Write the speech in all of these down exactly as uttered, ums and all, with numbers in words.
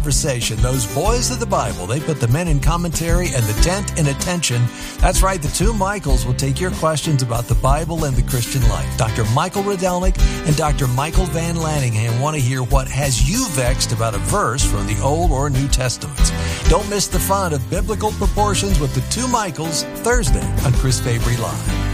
conversation. Those boys of the Bible, they put the men in commentary and the tent in attention. That's right, the two Michaels will take your questions about the Bible and the Christian life. Doctor Michael Rydelnik and Doctor Michael Van Lanningham want to hear what has you vexed about a verse from the Old or New Testaments. Don't miss the fun of biblical proportions with the two Michaels Thursday on Chris Fabry Live.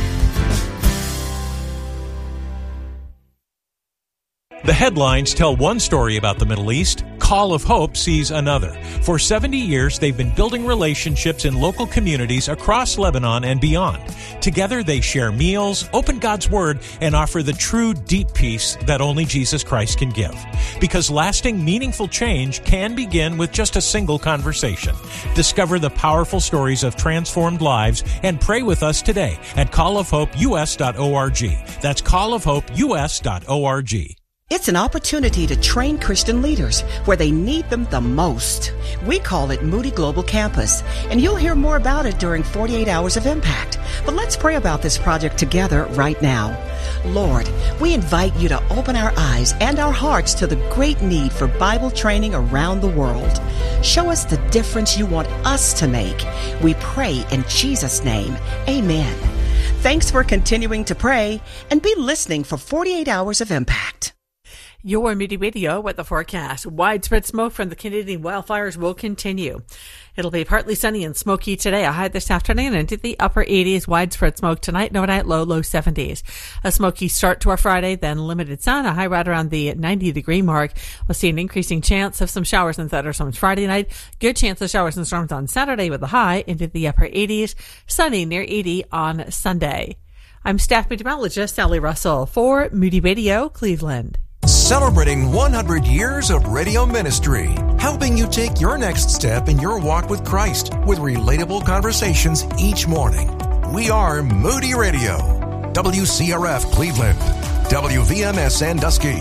The headlines tell one story about the Middle East. Call of Hope sees another. For seventy years, they've been building relationships in local communities across Lebanon and beyond. Together, they share meals, open God's Word, and offer the true, deep peace that only Jesus Christ can give. Because lasting, meaningful change can begin with just a single conversation. Discover the powerful stories of transformed lives and pray with us today at call of hope u s dot org. That's call of hope u s dot org. It's an opportunity to train Christian leaders where they need them the most. We call it Moody Global Campus, and you'll hear more about it during forty-eight Hours of Impact. But let's pray about this project together right now. Lord, we invite you to open our eyes and our hearts to the great need for Bible training around the world. Show us the difference you want us to make. We pray in Jesus' name. Amen. Thanks for continuing to pray, and be listening for forty-eight Hours of Impact. Your Moody Radio with the forecast. Widespread smoke from the Canadian wildfires will continue. It'll be partly sunny and smoky today. A high this afternoon into the upper eighties. Widespread smoke tonight. No night low, low seventies. A smoky start to our Friday, then limited sun. A high right around the ninety degree mark. We'll see an increasing chance of some showers and thunderstorms Friday night. Good chance of showers and storms on Saturday with a high into the upper eighties. Sunny near eighty on Sunday. I'm staff meteorologist Sally Russell for Moody Radio, Cleveland. Celebrating one hundred years of radio ministry, helping you take your next step in your walk with Christ with relatable conversations each morning. We are Moody Radio, W C R F Cleveland, W V M S Sandusky,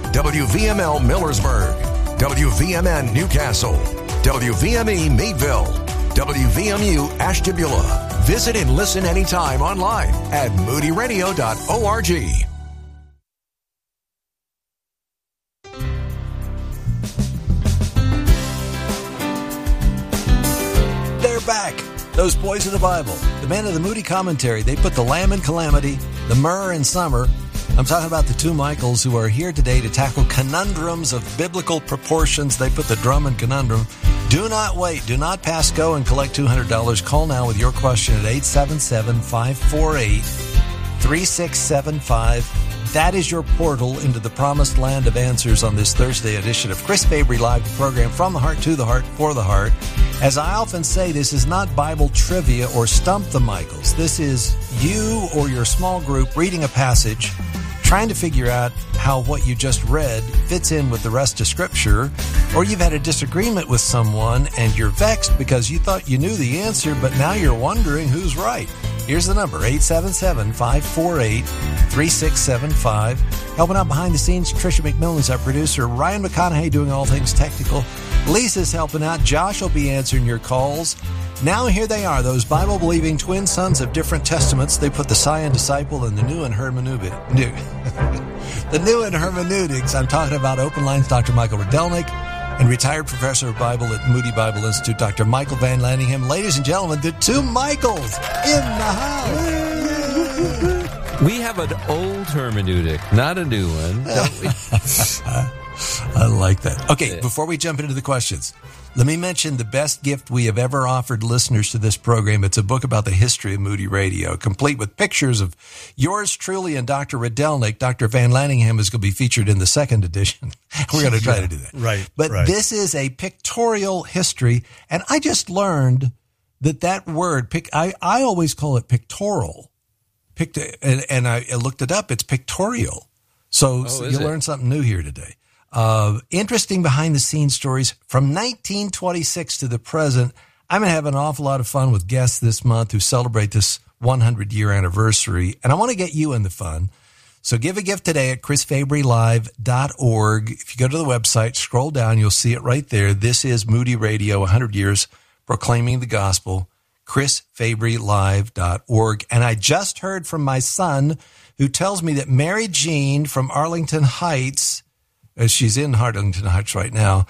W V M L Millersburg, W V M N Newcastle, W V M E Meadville, W V M U Ashtabula. Visit and listen anytime online at moody radio dot org. Back. Those boys of the Bible, the men of the Moody commentary, they put the lamb in calamity, the myrrh in summer. I'm talking about the two Michaels who are here today to tackle conundrums of biblical proportions. They put the drum in conundrum. Do not wait. Do not pass go and collect two hundred dollars. Call now with your question at eight seven seven, five four eight, three six seven five. That is your portal into the promised land of answers on this Thursday edition of Chris Fabry Live, the program from the heart to the heart for the heart. As I often say, this is not Bible trivia or Stump the Michaels. This is you or your small group reading a passage, trying to figure out how what you just read fits in with the rest of Scripture, or you've had a disagreement with someone and you're vexed because you thought you knew the answer, but now you're wondering who's right. Here's the number, eight seven seven, five four eight, three six seven five. Helping out behind the scenes, Tricia McMillan is our producer. Ryan McConaughey doing all things technical. Lisa's helping out. Josh will be answering your calls. Now here they are, those Bible-believing twin sons of different testaments. They put the Scion Disciple and the New in Hermeneutics. The New in Hermeneutics. I'm talking about Open Lines, Doctor Michael Rydelnik, and retired professor of Bible at Moody Bible Institute, Doctor Michael Van Lanningham. Ladies and gentlemen, the two Michaels in the house. We have an old hermeneutic, not a new one, don't we? I like that. Okay, before we jump into the questions, let me mention the best gift we have ever offered listeners to this program. It's a book about the history of Moody Radio, complete with pictures of yours truly and Doctor Rydelnik. Doctor Van Lanningham is going to be featured in the second edition. We're going to try yeah, to do that. Right. But right. This is a pictorial history, and I just learned that that word, I, I always call it pictorial, Pict, and, and I looked it up. It's pictorial. So, oh, so you it? learned something new here today. Uh, interesting behind-the-scenes stories from nineteen twenty-six to the present. I'm going to have an awful lot of fun with guests this month who celebrate this one hundred year anniversary, and I want to get you in the fun. So give a gift today at chris fabry live dot org. If you go to the website, scroll down, you'll see it right there. This is Moody Radio, one hundred years proclaiming the gospel, chris fabry live dot org. And I just heard from my son who tells me that Mary Jean from Arlington Heights, as she's in Arlington Heights right now,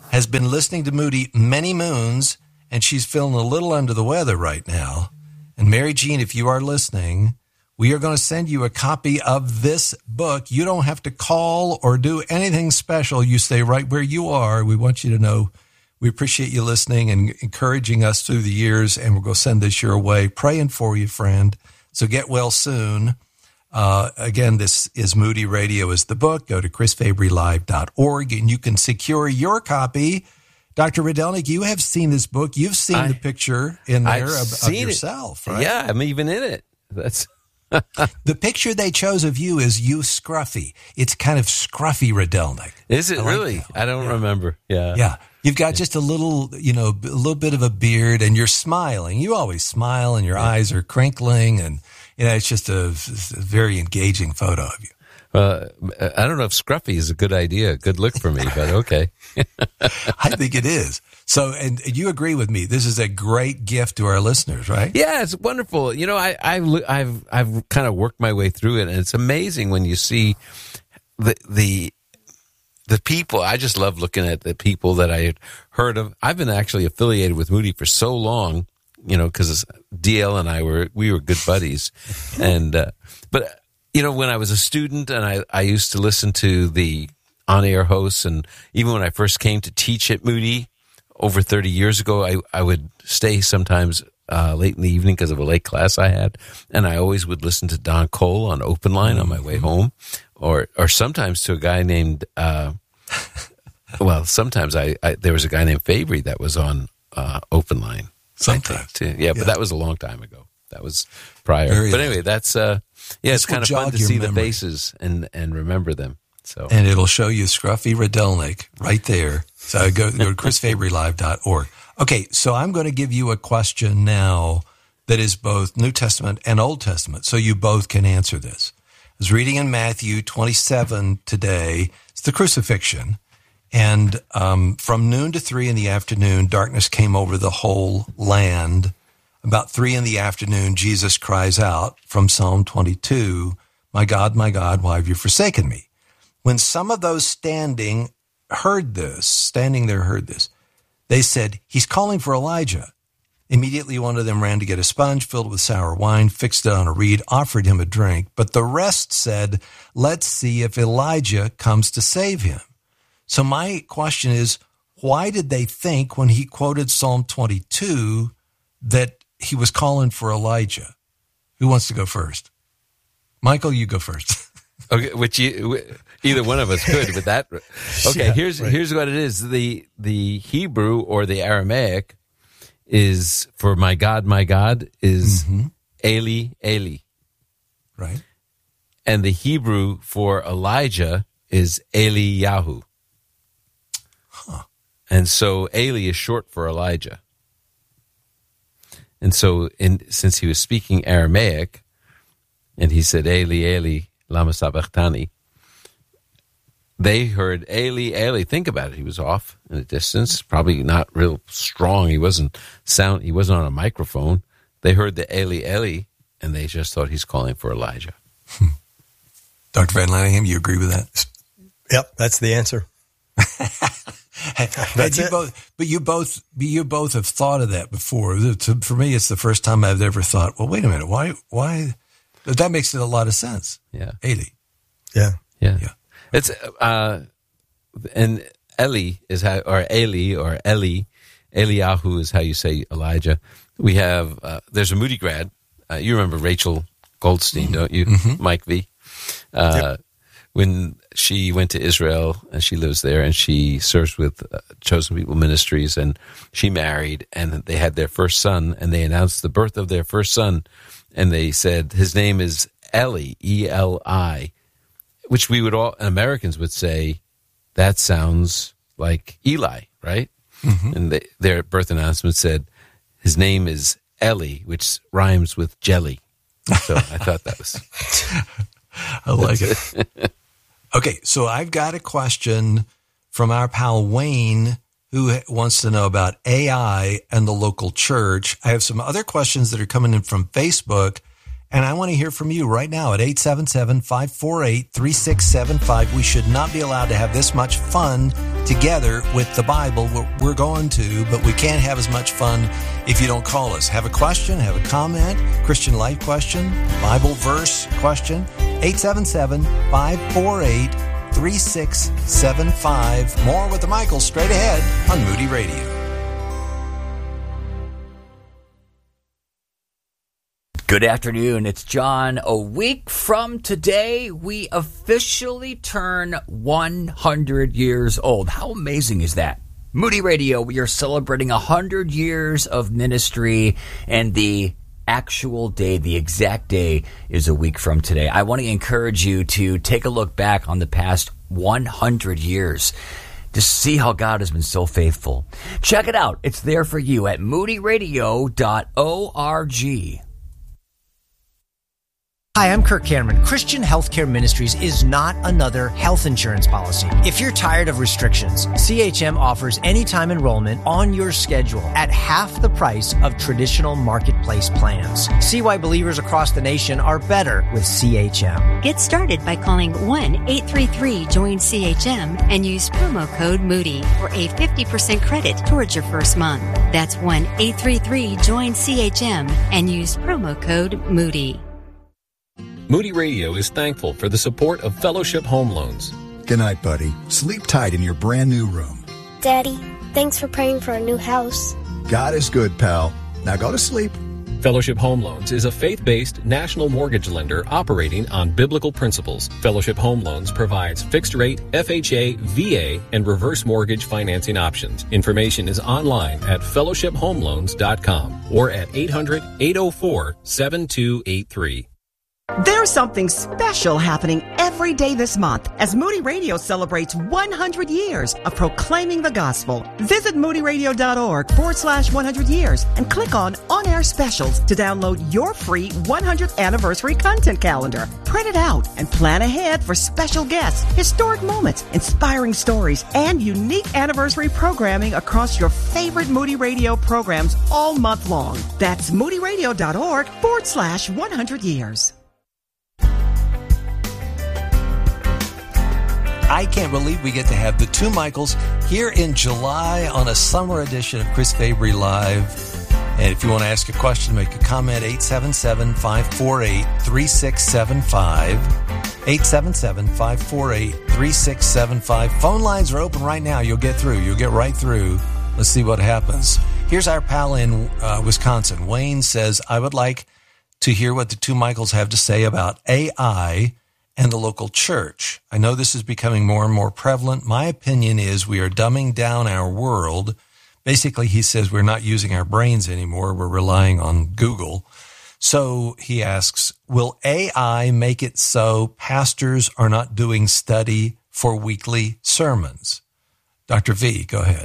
has been listening to Moody many moons, and she's feeling a little under the weather right now. And Mary Jean, if you are listening, we are going to send you a copy of this book. You don't have to call or do anything special. You stay right where you are. We want you to know we appreciate you listening and encouraging us through the years, and we're going to send this your way. Praying for you, friend. So get well soon. Uh, again, this is Moody Radio is the book. Go to chris fabry live dot org, and you can secure your copy. Doctor Rydelnik, you have seen this book. You've seen I, the picture in there of, of yourself, it. right? Yeah, I'm even in it. That's the picture they chose of you is you scruffy. It's kind of scruffy Rydelnik. Is it I like really? that. I don't yeah. remember. Yeah. Yeah. You've got just a little, you know, a little bit of a beard, and you're smiling. You always smile, and your yeah. eyes are crinkling, and, you know, it's just a, a very engaging photo of you. Uh, I don't know if scruffy is a good idea, a good look for me, but okay. I think it is. So, and you agree with me, this is a great gift to our listeners, right? Yeah, it's wonderful. You know, I, I, I've, I've kind of worked my way through it, and it's amazing when you see the, the, the people. I just love looking at the people that I had heard of. I've been actually affiliated with Moody for so long, you know, because D L and I were, we were good buddies. and, uh, but, you know, when I was a student and I, I used to listen to the on-air hosts, and even when I first came to teach at Moody over thirty years ago, I, I would stay sometimes uh, late in the evening because of a late class I had, and I always would listen to Don Cole on Open Line on my way home, or or sometimes to a guy named, uh, well, sometimes I, I there was a guy named Fabry that was on uh, Open Line. Sometimes. Too. Yeah, but yeah. that was a long time ago. That was prior. Very but nice. anyway, that's, uh, yeah, this it's kind of fun to see memory. the faces and, and remember them. So, and it'll show you Scruffy Rydelnik right there. So go, go to chris fabry live dot org. Okay, so I'm going to give you a question now that is both New Testament and Old Testament, so you both can answer this. I was reading in Matthew twenty-seven today. It's the crucifixion. And um, from noon to three in the afternoon, darkness came over the whole land. About three in the afternoon, Jesus cries out from Psalm twenty-two, "My God, my God, why have you forsaken me?" When some of those standing heard this, standing there heard this, they said, "He's calling for Elijah." Immediately one of them ran to get a sponge filled with sour wine, fixed it on a reed, offered him a drink. But the rest said, "Let's see if Elijah comes to save him." So my question is, why did they think when he quoted Psalm twenty-two that he was calling for Elijah? Who wants to go first? Michael, you go first. Okay, which you, either one of us could, but that. Okay, yeah, here's right. here's what it is. The the Hebrew or the Aramaic is for "my God, my God" is mm-hmm. Eli, Eli. Right. And the Hebrew for Elijah is Eliyahu. Huh. And so Eli is short for Elijah. And so in, since he was speaking Aramaic, and he said, "Eli, Eli, lama sabachthani," they heard, "Eli, Eli." Think about it. He was off in the distance, probably not real strong. He wasn't sound. He wasn't on a microphone. They heard the "Eli, Eli," and they just thought he's calling for Elijah. Hmm. Doctor Van Lanningham, you agree with that? Yep, that's the answer. That's you it. Both, but you both, you both have thought of that before. For me, it's the first time I've ever thought, well, wait a minute, why, why? That makes it a lot of sense. Yeah. Eli. Yeah. Yeah. Yeah. It's, uh, and Eli is how, or Eli, or Eli, Eliyahu is how you say Elijah. We have, uh, there's a Moody grad. Uh, you remember Rachel Goldstein, mm-hmm. don't you? Mm-hmm. Mike V. Uh, yep. When she went to Israel, and she lives there, and she serves with uh, Chosen People Ministries, and she married, and they had their first son, and they announced the birth of their first son, and they said his name is Eli, E L I, which we would all, Americans would say, that sounds like Eli, right? Mm-hmm. And they, their birth announcement said his name is Eli, which rhymes with jelly. So I thought that was... I like it. Okay, so I've got a question from our pal Wayne, who wants to know about A I and the local church. I have some other questions that are coming in from Facebook, And I want to hear from you right now at eight seven seven, five four eight, three six seven five. We should not be allowed to have this much fun together with the Bible. We're going to, but we can't have as much fun if you don't call us. Have a question, have a comment, Christian life question, Bible verse question, eight seven seven, five four eight, three six seven five. More with the Michaels straight ahead on Moody Radio. Good afternoon. It's John. A week from today, we officially turn one hundred years old. How amazing is that? Moody Radio, we are celebrating one hundred years of ministry, and the actual day, the exact day, is a week from today. I want to encourage you to take a look back on the past one hundred years. Just see how God has been so faithful. Check it out. It's there for you at moody radio dot org. Hi, I'm Kirk Cameron. Christian Healthcare Ministries is not another health insurance policy. If you're tired of restrictions, C H M offers anytime enrollment on your schedule at half the price of traditional marketplace plans. See why believers across the nation are better with C H M. Get started by calling one eight three three join C H M and use promo code Moody for a fifty percent credit towards your first month. That's one eight three three join C H M and use promo code Moody. Moody Radio is thankful for the support of Fellowship Home Loans. Good night, buddy. Sleep tight in your brand new room. Daddy, thanks for praying for a new house. God is good, pal. Now go to sleep. Fellowship Home Loans is a faith-based national mortgage lender operating on biblical principles. Fellowship Home Loans provides fixed-rate, F H A, V A, and reverse mortgage financing options. Information is online at fellowship home loans dot com or at eight hundred, eight oh four, seven two eight three. There's something special happening every day this month as Moody Radio celebrates one hundred years of proclaiming the gospel. Visit moody radio dot org forward slash one hundred years and click on On-Air Specials to download your free one hundredth anniversary content calendar. Print it out and plan ahead for special guests, historic moments, inspiring stories, and unique anniversary programming across your favorite Moody Radio programs all month long. That's moody radio dot org forward slash one hundred years. I can't believe we get to have the two Michaels here in July on a summer edition of Chris Fabry Live. And if you want to ask a question, make a comment, eight seven seven, five four eight, three six seven five. eight seven seven, five four eight, three six seven five. Phone lines are open right now. You'll get through. You'll get right through. Let's see what happens. Here's our pal in uh, Wisconsin. Wayne says, I would like to hear what the two Michaels have to say about A I and the local church. I know this is becoming more and more prevalent. My opinion is we are dumbing down our world. Basically, he says we're not using our brains anymore. We're relying on Google. So he asks, will A I make it so pastors are not doing study for weekly sermons? Doctor V, go ahead.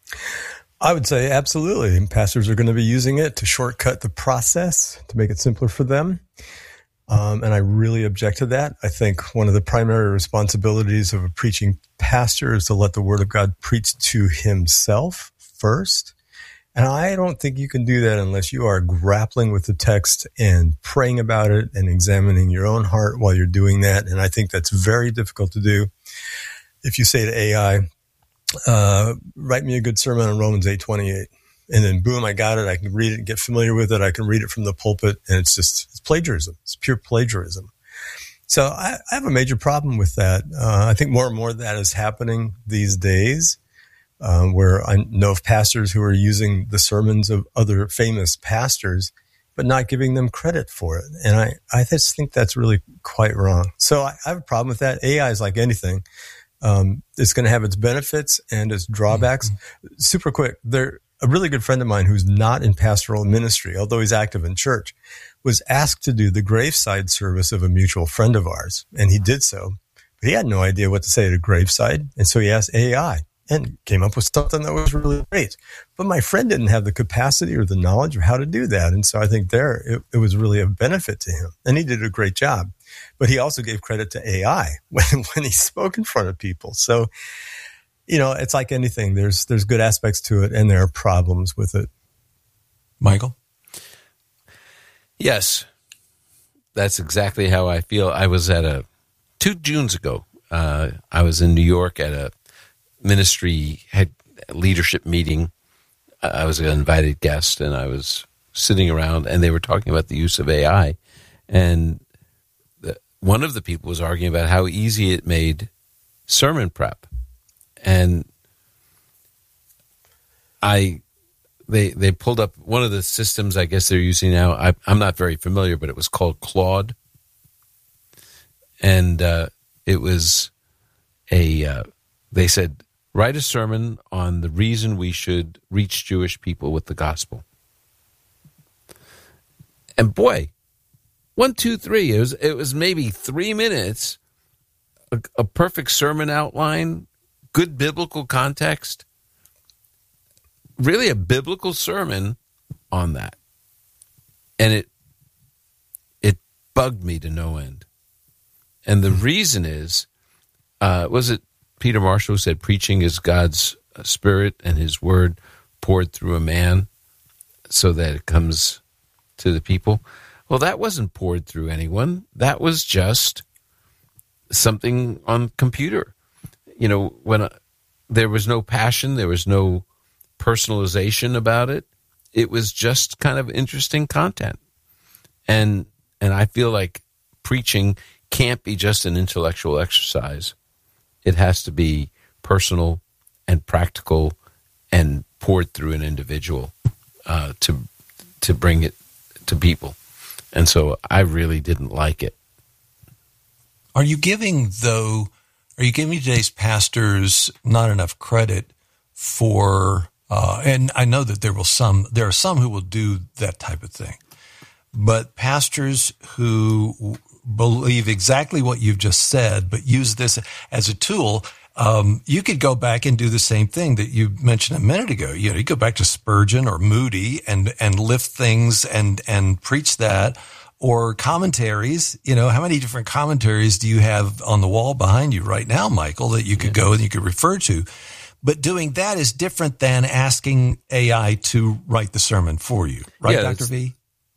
I would say absolutely. Pastors are going to be using it to shortcut the process, to make it simpler for them. Um, and I really object to that. I think one of the primary responsibilities of a preaching pastor is to let the Word of God preach to himself first. And I don't think you can do that unless you are grappling with the text and praying about it and examining your own heart while you're doing that. And I think that's very difficult to do. If you say to A I, uh, write me a good sermon on Romans eight twenty-eight. And then boom, I got it. I can read it and get familiar with it. I can read it from the pulpit, and it's just it's plagiarism. It's pure plagiarism. So I, I have a major problem with that. Uh, I think more and more of that is happening these days, uh, where I know of pastors who are using the sermons of other famous pastors, but not giving them credit for it. And I, I just think that's really quite wrong. So I, I have a problem with that. A I is like anything. Um, it's going to have its benefits and its drawbacks. Mm-hmm. Super quick, there. A really good friend of mine who's not in pastoral ministry, although he's active in church, was asked to do the graveside service of a mutual friend of ours. And he did so. But he had no idea what to say at a graveside. And so he asked A I and came up with something that was really great. But my friend didn't have the capacity or the knowledge of how to do that. And so I think there it, it was really a benefit to him. And he did a great job. But he also gave credit to A I when, when he spoke in front of people. So, you know, it's like anything. There's there's good aspects to it, and there are problems with it. Michael? Yes. that's exactly how I feel. I was at a two Junes ago. Uh, I was in New York at a ministry head leadership meeting. I was an invited guest, and I was sitting around, and they were talking about the use of A I, and the, one of the people was arguing about how easy it made sermon prep, and I. They they pulled up one of the systems I guess they're using now. I, I'm not very familiar, but it was called Claude, and uh, it was a. Uh, they said write a sermon on the reason we should reach Jewish people with the gospel. And boy, one, two, three. It was it was maybe three minutes, a, a perfect sermon outline, good biblical context. Really a biblical sermon on that. And it it bugged me to no end. And the reason is, uh, was it Peter Marshall who said preaching is God's spirit and his word poured through a man so that it comes to the people? Well, that wasn't poured through anyone. That was just something on computer. You know, when uh, there was no passion, there was no personalization about it. It was just kind of interesting content. And and I feel like preaching can't be just an intellectual exercise. It has to be personal and practical and poured through an individual uh, to to bring it to people. And so I really didn't like it. Are you giving, though, are you giving today's pastors not enough credit for Uh, and I know that there will some, there are some who will do that type of thing, but pastors who believe exactly what you've just said, but use this as a tool. Um, you could go back and do the same thing that you mentioned a minute ago. You know, you go back to Spurgeon or Moody and, and lift things and, and preach that, or commentaries. You know, how many different commentaries do you have on the wall behind you right now, Michael, that you could go and you could refer to? But doing that is different than asking A I to write the sermon for you, right, yeah, Doctor V?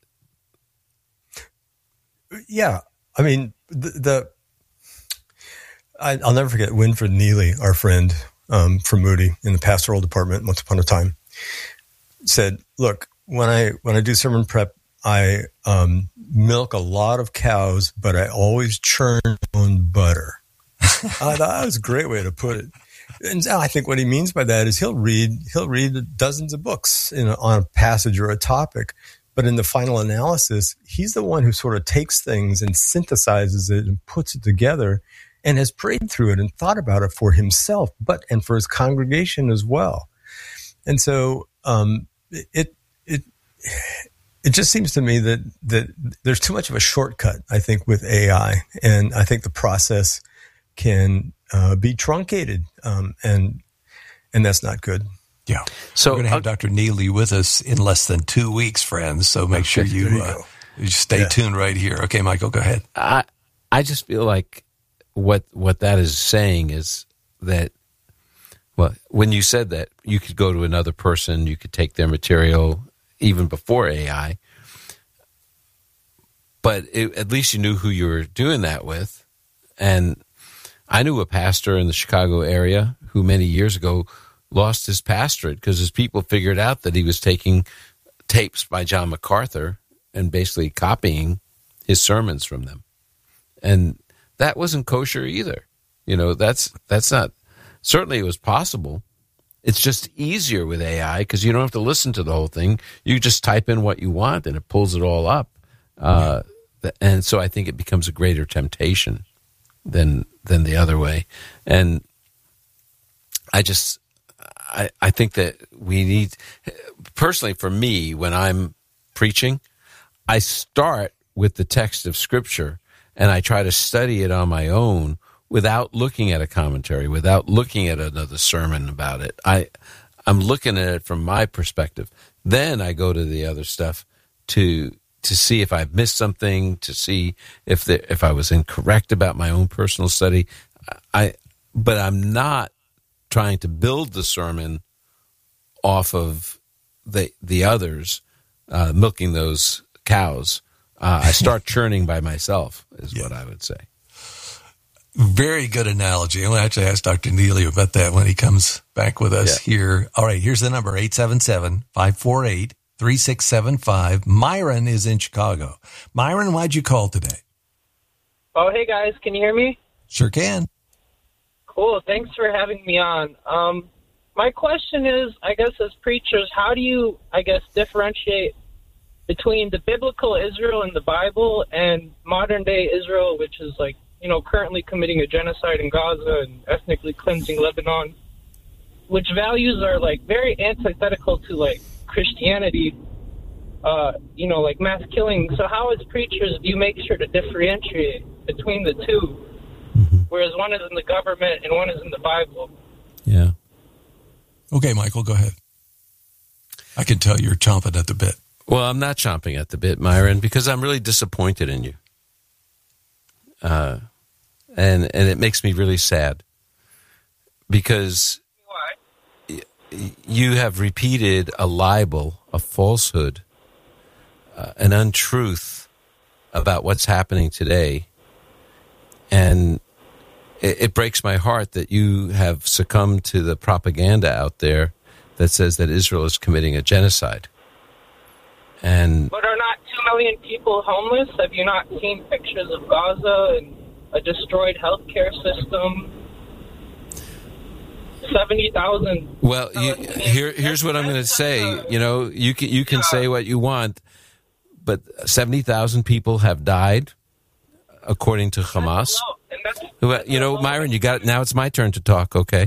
Yeah. I mean, the, the I, I'll never forget Winfred Neely, our friend um, from Moody in the pastoral department once upon a time, said, look, when I when I do sermon prep, I um, milk a lot of cows, but I always churn on butter. I thought that was a great way to put it. And I think what he means by that is he'll read he'll read dozens of books in a, on a passage or a topic, but in the final analysis, he's the one who sort of takes things and synthesizes it and puts it together and has prayed through it and thought about it for himself, but and for his congregation as well. And so um, it it it just seems to me that that there's too much of a shortcut, I think, with A I, and I think the process can Uh, be truncated, um, and and that's not good. Yeah. So we're going to have Doctor Neely with us in less than two weeks, friends. So make sure you, you, uh, you stay yeah. tuned right here. Okay, Michael, go ahead. I I just feel like what what that is saying is that, well, when you said that, you could go to another person, you could take their material even before A I, but it, at least you knew who you were doing that with. And I knew a pastor in the Chicago area who many years ago lost his pastorate because his people figured out that he was taking tapes by John MacArthur and basically copying his sermons from them. And that wasn't kosher either. You know, that's that's not, certainly it was possible. It's just easier with A I because you don't have to listen to the whole thing. You just type in what you want and it pulls it all up. Uh, and so I think it becomes a greater temptation than than the other way. And I just, I, I think that we need, personally for me, when I'm preaching, I start with the text of Scripture and I try to study it on my own without looking at a commentary, without looking at another sermon about it. I, I'm looking at it from my perspective. Then I go to the other stuff to to see if I've missed something, to see if the, if I was incorrect about my own personal study. I, but I'm not trying to build the sermon off of the the others, uh, milking those cows. Uh, I start churning by myself, is yeah. what I would say. Very good analogy. I'll actually ask Doctor Neely about that when he comes back with us yeah. here. All right, here's the number, eight seven seven, five four eight, three six seven five. Myron is in Chicago. Myron, why'd you call today? Oh, hey, guys. Can you hear me? Sure can. Cool. Thanks for having me on. Um, my question is, I guess as preachers, how do you, I guess, differentiate between the biblical Israel in the Bible and modern-day Israel, which is like, you know, currently committing a genocide in Gaza and ethnically cleansing Lebanon, which values are, like, very antithetical to, like, Christianity, uh, you know, like mass killing. So how, as preachers, do you make sure to differentiate between the two, mm-hmm. whereas one is in the government and one is in the Bible? Yeah. Okay, Michael, go ahead. I can tell you're chomping at the bit. Well, I'm not chomping at the bit, Myron, because I'm really disappointed in you. Uh And and it makes me really sad because y- you have repeated a libel, a falsehood, uh, an untruth about what's happening today. And it, it breaks my heart that you have succumbed to the propaganda out there that says that Israel is committing a genocide. And but are not two million people homeless? Have you not seen pictures of Gaza and a destroyed healthcare system? Seventy thousand. Well, you, here, here's what I'm going to say. You know, you can you can yeah. say what you want, but seventy thousand people have died, according to Hamas. That's that's, that's you know, Myron, you got now. It's my turn to talk. Okay.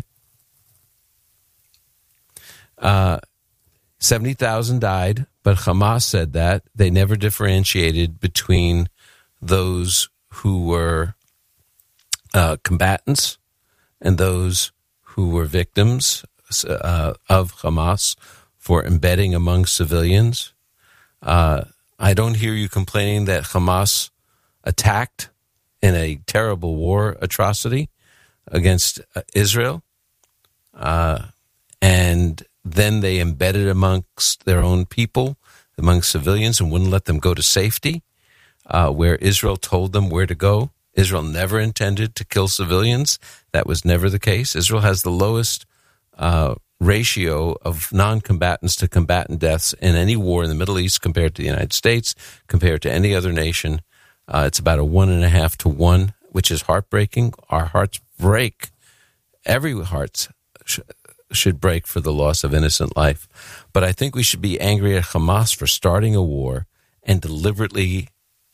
Uh, seventy thousand died, but Hamas said that they never differentiated between those who were Uh, combatants and those who were victims uh, of Hamas for embedding among civilians. Uh, I don't hear you complaining that Hamas attacked in a terrible war atrocity against uh, Israel, uh, and then they embedded amongst their own people, among civilians, and wouldn't let them go to safety, uh, where Israel told them where to go. Israel never intended to kill civilians. That was never the case. Israel has the lowest uh, ratio of non-combatants to combatant deaths in any war in the Middle East compared to the United States, compared to any other nation. Uh, it's about a one and a half to one, which is heartbreaking. Our hearts break. Every heart sh- should break for the loss of innocent life. But I think we should be angry at Hamas for starting a war and deliberately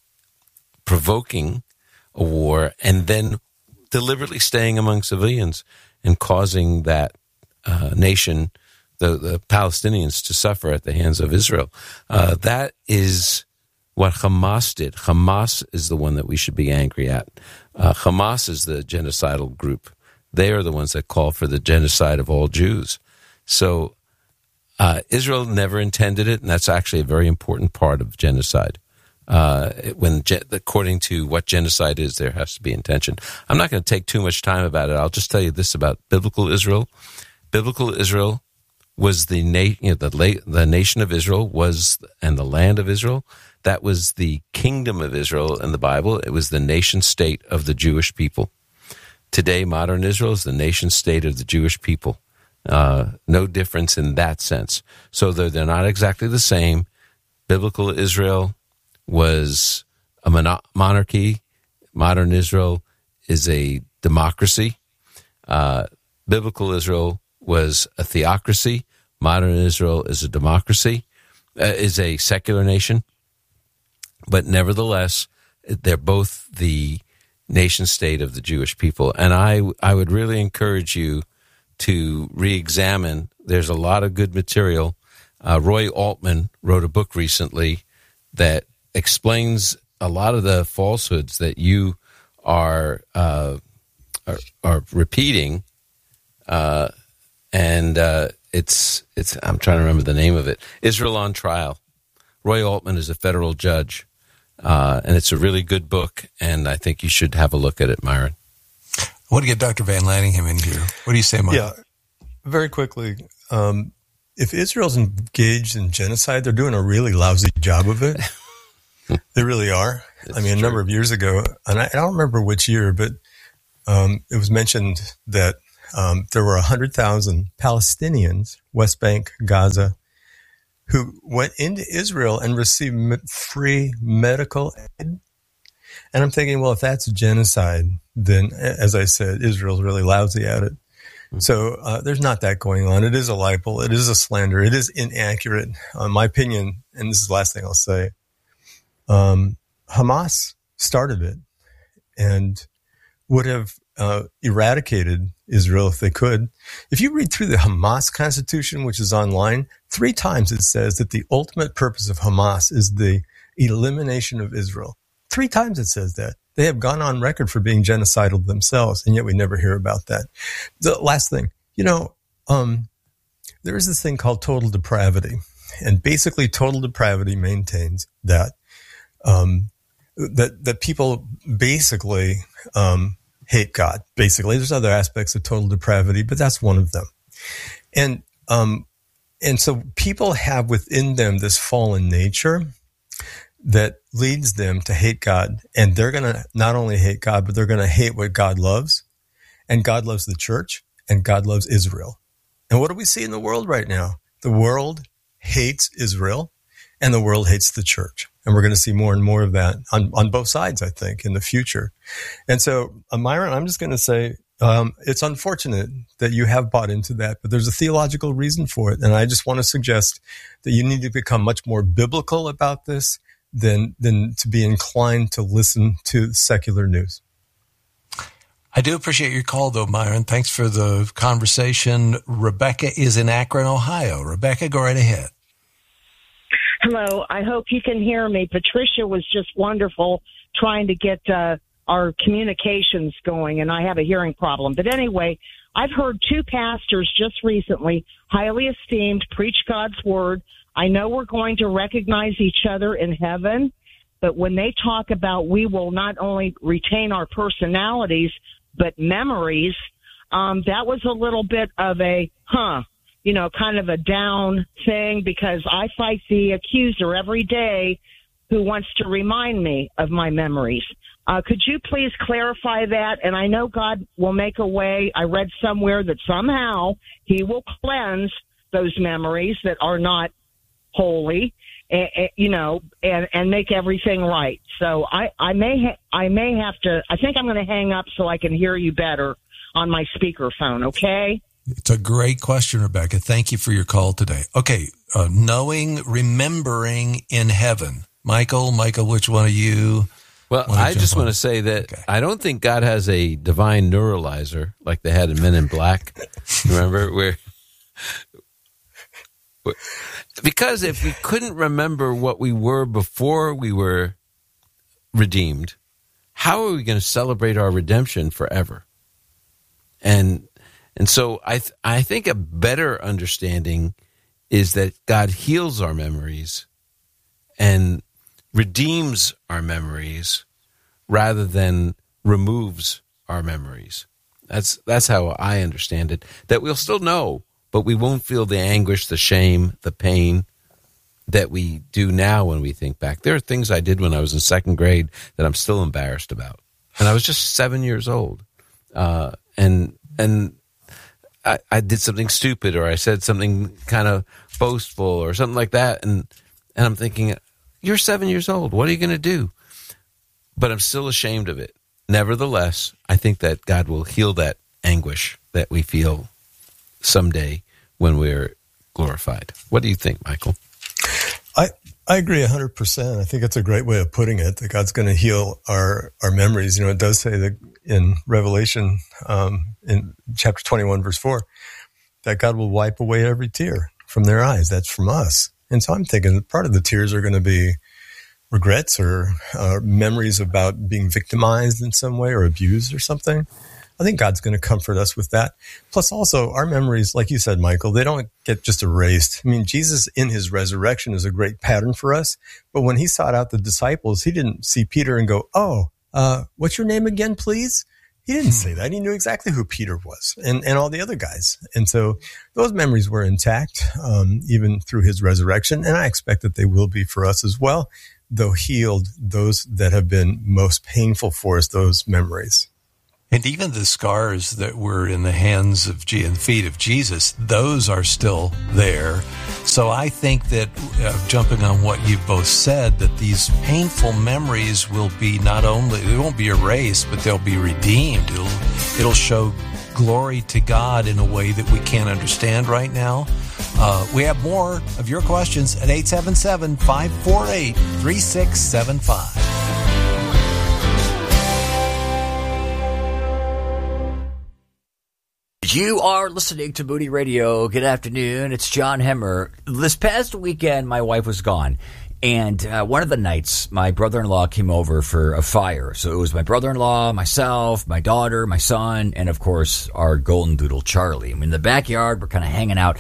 provoking a war, and then deliberately staying among civilians and causing that uh, nation, the, the Palestinians, to suffer at the hands of Israel. Uh, that is what Hamas did. Hamas is the one that we should be angry at. Uh, Hamas is the genocidal group. They are the ones that call for the genocide of all Jews. So uh, Israel never intended it, and that's actually a very important part of genocide. Uh, when according to what genocide is, there has to be intention. I'm not going to take too much time about it. I'll just tell you this about biblical Israel. Biblical Israel was the na- you know, the, la- the nation of Israel was, and the land of Israel. That was the kingdom of Israel in the Bible. It was the nation state of the Jewish people. Today, modern Israel is the nation state of the Jewish people. Uh, no difference in that sense. So they're, they're not exactly the same. Biblical Israel was a mon- monarchy. Modern Israel is a democracy. Uh, biblical Israel was a theocracy. Modern Israel is a democracy, uh, is a secular nation. But nevertheless, they're both the nation state of the Jewish people. And I, I would really encourage you to re-examine. There's a lot of good material. Uh, Roy Altman wrote a book recently that explains a lot of the falsehoods that you are uh, are, are repeating, uh, and uh, it's it's. I'm trying to remember the name of it. Israel on Trial. Roy Altman is a federal judge, uh, and it's a really good book. And I think you should have a look at it, Myron. I want to get Doctor Van Lanningham in here. What do you say, Myron? Yeah, very quickly. Um, if Israel's engaged in genocide, they're doing a really lousy job of it. They really are. It's I mean, true. A number of years ago, and I, I don't remember which year, but um, it was mentioned that um, there were one hundred thousand Palestinians, West Bank, Gaza, who went into Israel and received free medical aid. And I'm thinking, well, if that's genocide, then, as I said, Israel's really lousy at it. Mm-hmm. So uh, there's not that going on. It is a libel. It is a slander. It is inaccurate. Uh, my opinion, and this is the last thing I'll say, um, Hamas started it and would have uh, eradicated Israel if they could. If you read through the Hamas Constitution, which is online, three times it says that the ultimate purpose of Hamas is the elimination of Israel. Three times it says that. They have gone on record for being genocidal themselves, and yet we never hear about that. The last thing, you know, um, there is this thing called total depravity, and basically total depravity maintains that um, that that people basically um, hate God. Basically, there's other aspects of total depravity, but that's one of them. And um, and so people have within them this fallen nature that leads them to hate God. And they're going to not only hate God, but they're going to hate what God loves. And God loves the church, and God loves Israel. And what do we see in the world right now? The world hates Israel, and the world hates the church. And we're going to see more and more of that on, on both sides, I think, in the future. And so, uh, Myron, I'm just going to say, um, it's unfortunate that you have bought into that, but there's a theological reason for it. And I just want to suggest that you need to become much more biblical about this than than to be inclined to listen to secular news. I do appreciate your call, though, Myron. Thanks for the conversation. Rebecca is in Akron, Ohio. Rebecca, go right ahead. Hello. I hope you can hear me. Patricia was just wonderful trying to get uh, our communications going, and I have a hearing problem. But anyway, I've heard two pastors just recently, highly esteemed, preach God's word. I know we're going to recognize each other in heaven, but when they talk about we will not only retain our personalities, but memories, um, that was a little bit of a, huh, you know, kind of a down thing, because I fight the accuser every day who wants to remind me of my memories. Uh, could you please clarify that? And I know God will make a way. I read somewhere that somehow he will cleanse those memories that are not holy, uh, you know, and, and make everything right. So I, I may, ha- I may have to, I think I'm going to hang up so I can hear you better on my speakerphone. Okay. It's a great question, Rebecca. Thank you for your call today. Okay. Uh, knowing, remembering in heaven. Michael, Michael, which one of you? Well, I just want to say that okay. I don't think God has a divine neuralizer like they had in Men in Black. Remember where, where because if we couldn't remember what we were before we were redeemed, how are we going to celebrate our redemption forever? And and so I th- I think a better understanding is that God heals our memories and redeems our memories rather than removes our memories. That's that's how I understand it. That we'll still know, but we won't feel the anguish, the shame, the pain that we do now when we think back. There are things I did when I was in second grade that I'm still embarrassed about. And I was just seven years old. Uh, and and I, I did something stupid, or I said something kind of boastful or something like that. And, and I'm thinking, you're seven years old. What are you going to do? But I'm still ashamed of it. Nevertheless, I think that God will heal that anguish that we feel someday when we're glorified. What do you think, Michael? I, I agree one hundred percent. I think it's a great way of putting it, that God's going to heal our, our memories. You know, it does say that in Revelation, um, in chapter twenty-one, verse four, that God will wipe away every tear from their eyes. That's from us. And so I'm thinking that part of the tears are going to be regrets or uh, memories about being victimized in some way or abused or something. I think God's going to comfort us with that. Plus also our memories, like you said, Michael, they don't get just erased. I mean, Jesus in his resurrection is a great pattern for us. But when he sought out the disciples, he didn't see Peter and go, oh, uh, what's your name again, please? He didn't say that. He knew exactly who Peter was and, and all the other guys. And so those memories were intact, um, even through his resurrection. And I expect that they will be for us as well. though healed, those that have been most painful for us, those memories. And even the scars that were in the hands of Je- and feet of Jesus, those are still there. So I think that, uh, jumping on what you both said, that these painful memories will be not only, they won't be erased, but they'll be redeemed. It'll, it'll show glory to God in a way that we can't understand right now. Uh, we have more of your questions at eight seven seven, five four eight, three six seven five. You are listening to Moody Radio. Good afternoon. It's John Hemmer. This past weekend, my wife was gone. And uh, one of the nights, my brother-in-law came over for a fire. So it was my brother-in-law, myself, my daughter, my son, and, of course, our golden doodle, Charlie. I'm in the backyard. We're kind of hanging out.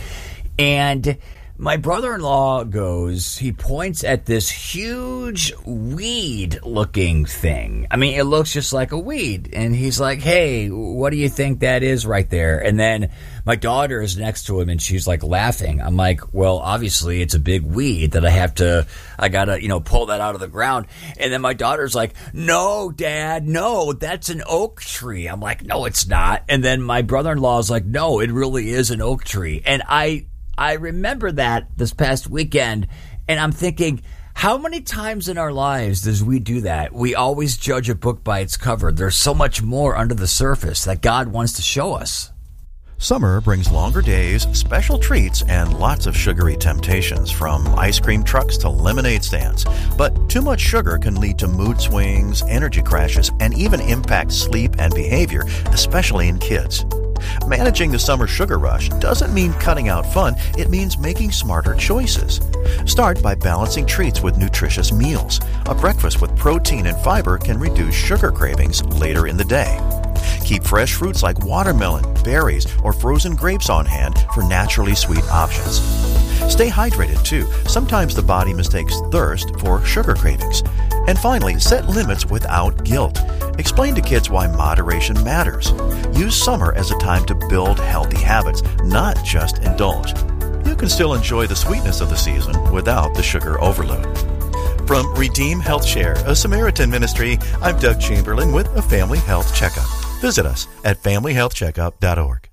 And my brother-in-law goes, he points at this huge weed-looking thing. I mean, it looks just like a weed. And he's like, hey, what do you think that is right there? And then my daughter is next to him, and she's, like, laughing. I'm like, well, obviously, it's a big weed that I have to, I got to, you know, pull that out of the ground. And then my daughter's like, no, Dad, no, that's an oak tree. I'm like, no, it's not. And then my brother-in-law is like, no, it really is an oak tree. And I... I remember that this past weekend, and I'm thinking, how many times in our lives does we do that? We always judge a book by its cover. There's so much more under the surface that God wants to show us. Summer brings longer days, special treats, and lots of sugary temptations, from ice cream trucks to lemonade stands. But too much sugar can lead to mood swings, energy crashes, and even impact sleep and behavior, especially in kids. Managing the summer sugar rush doesn't mean cutting out fun, it means making smarter choices. Start by balancing treats with nutritious meals. A breakfast with protein and fiber can reduce sugar cravings later in the day. Keep fresh fruits like watermelon, berries, or frozen grapes on hand for naturally sweet options. Stay hydrated too. Sometimes the body mistakes thirst for sugar cravings. And finally, set limits without guilt. Explain to kids why moderation matters. Use summer as a time to build healthy habits, not just indulge. You can still enjoy the sweetness of the season without the sugar overload. From Redeem Health Share, a Samaritan ministry, I'm Doug Chamberlain with a Family Health Checkup. Visit us at family health checkup dot org.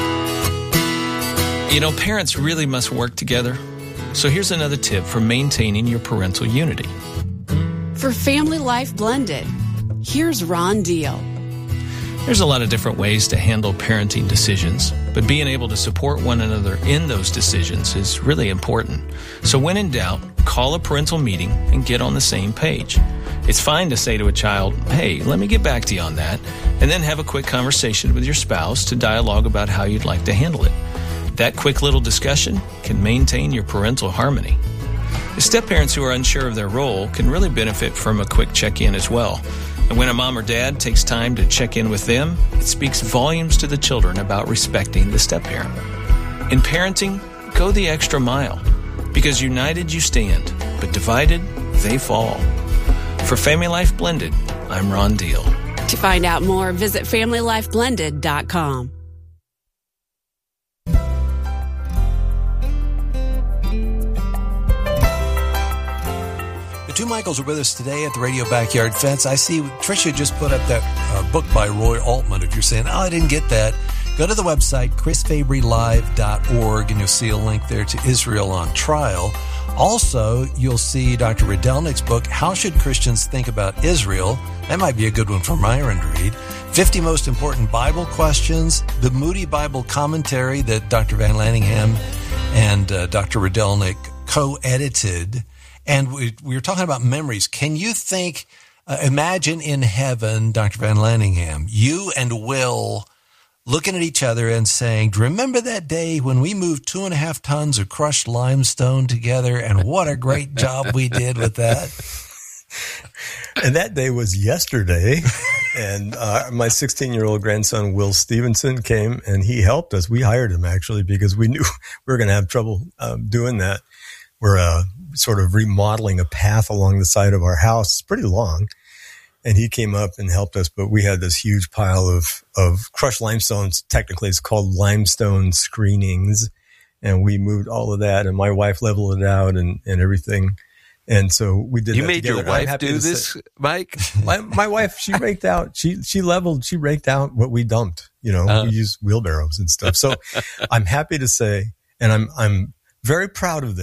You know, parents really must work together. So here's another tip for maintaining your parental unity. For Family Life Blended, here's Ron Deal. There's a lot of different ways to handle parenting decisions, but being able to support one another in those decisions is really important. So when in doubt, call a parental meeting and get on the same page. It's fine to say to a child, hey, let me get back to you on that, and then have a quick conversation with your spouse to dialogue about how you'd like to handle it. That quick little discussion can maintain your parental harmony. Step-parents who are unsure of their role can really benefit from a quick check-in as well. And when a mom or dad takes time to check in with them, it speaks volumes to the children about respecting the step-parent. In parenting, go the extra mile, because united you stand, but divided they fall. For Family Life Blended, I'm Ron Deal. To find out more, visit family life blended dot com. Two Michaels are with us today at the Radio Backyard Fence. I see Tricia just put up that uh, book by Roy Altman. If you're saying, oh, I didn't get that, go to the website, chris fabry live dot org, and you'll see a link there to Israel on Trial. Also, you'll see Doctor Rydelnik's book, How Should Christians Think About Israel? That might be a good one for Myron to read. fifty Most Important Bible Questions, the Moody Bible Commentary that Doctor Van Lanningham and uh, Doctor Rydelnik co-edited. And we, we were talking about memories. Can you think, uh, imagine in heaven, Doctor Van Lanningham, you and Will looking at each other and saying, remember that day when we moved two and a half tons of crushed limestone together, and what a great job we did with that? And that day was yesterday. And uh, my sixteen-year-old grandson, Will Stevenson, came and he helped us. We hired him, actually, because we knew we were going to have trouble um, doing that. We're uh, sort of remodeling a path along the side of our house. It's pretty long. And he came up and helped us, but we had this huge pile of, of crushed limestone. Technically, it's called limestone screenings. And we moved all of that, and my wife leveled it out and, and everything. And so we did You that made together. your I'm wife happy do to this, say- Mike? my, my wife, she raked out, she, she leveled, she raked out what we dumped, you know, Uh-huh. we used wheelbarrows and stuff. So I'm happy to say, and I'm, I'm very proud of this.